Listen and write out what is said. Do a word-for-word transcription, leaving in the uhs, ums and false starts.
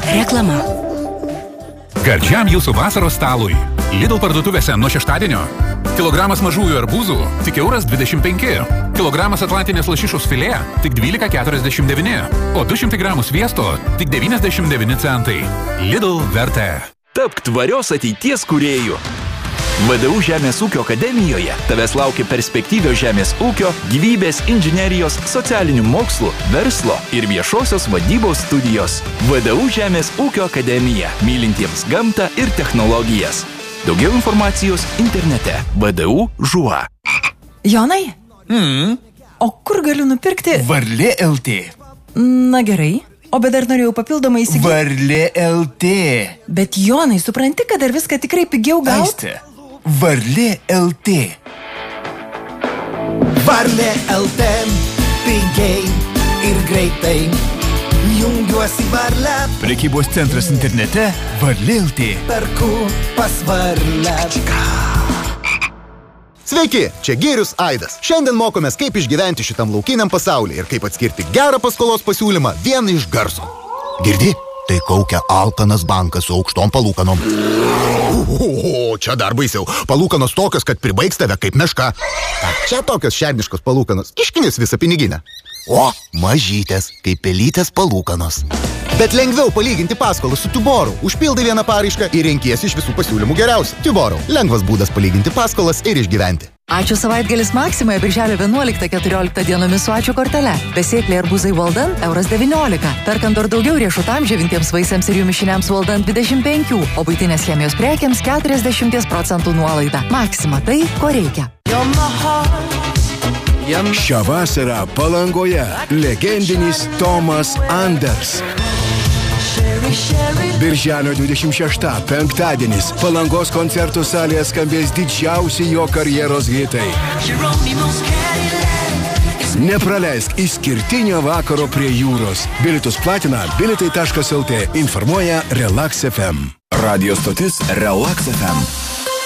Reklama. Gardžiam jūsų vasaros stalui. Lidl parduotuvėse nuo šeštadienio. Kilogramas mažųjų arbūzų tik euras dvidešimt penki. Kilogramas atlantinės lašišos filė tik dvylika keturiasdešimt devyni. O du šimtai gramų sviesto tik devyniasdešimt devyni centai. Lidl vertė. Tapk tvarios ateities kūrėjų. V D U Žemės ūkio akademijoje tavęs laukia perspektyvios žemės ūkio, gyvybės, inžinerijos, socialinių mokslų, verslo ir viešosios vadybos studijos. V D U Žemės ūkio akademija, mylintiems gamtą ir technologijas. Daugiau informacijos internete. V D U Žuva. Jonai, Mm. o kur galiu nupirkti? Varlė L T. Na gerai, o bet dar norėjau papildomai įsigyti. Varlė L T. Bet Jonai, supranti, kad dar viską tikrai pigiau gauti? Aiste, Varlė L T. Varlė L T. Pigiai ir greitai. Jungiuosi Varlę. Prekybos centras internete Varlė L T. Perku pas Varlę. Sveiki, čia Gėrius Aidas. Šiandien mokomės, kaip išgyventi šitam laukiniam pasaulyje ir kaip atskirti gerą paskolos pasiūlymą vieną iš garso. Girdi? Tai kaukia alkanas bankas su aukštom palūkanom. O, čia dar baisiau. Palūkanos tokios, kad pribaigs tave kaip meška. Čia tokios šerniškos palūkanos. Iškinis visą piniginę. O, mažytės, kaip pelytės palūkanos. Bet lengviau palyginti paskolą su Tuboru. Užpildai vieną paraišką ir renkiesi iš visų pasiūlymų geriausią. Tuboru. Lengvas būdas palyginti paskolas ir išgyventi. Ačiū savaitgalis Maksimoje birželio vienuoliktą keturioliktą dienomis su ačiū kortele. Besėkliai arbūzai Valdant euras devyniolika. Perkant dar daugiau riešutam, džiovintiems vaisiams ir jų mišiniams Valdant dvidešimt penki. O buitinės chemijos prekiams keturiasdešimt procentų nuolaida. Maksima tai, ko reikia. Šią vasarą Palangoje legendinis Tomas Anders. Birželio dvidešimt šeštą, penktadienis, Palangos koncertų salėje skambės didžiausi jo karjeros hitai. Nepraleisk išskirtinio vakaro prie jūros. Bilietus platina bilitai taškas L T. Informuoja Relax F M. Radio stotis Relax F M.